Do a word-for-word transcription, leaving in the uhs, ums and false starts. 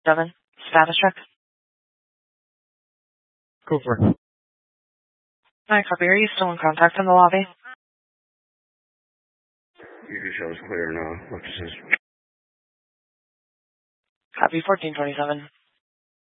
seven. Status check. Go for it. Hi, copy. Are you still in contact in the lobby? You can show us clear now. What this is. Copy fourteen twenty-seven.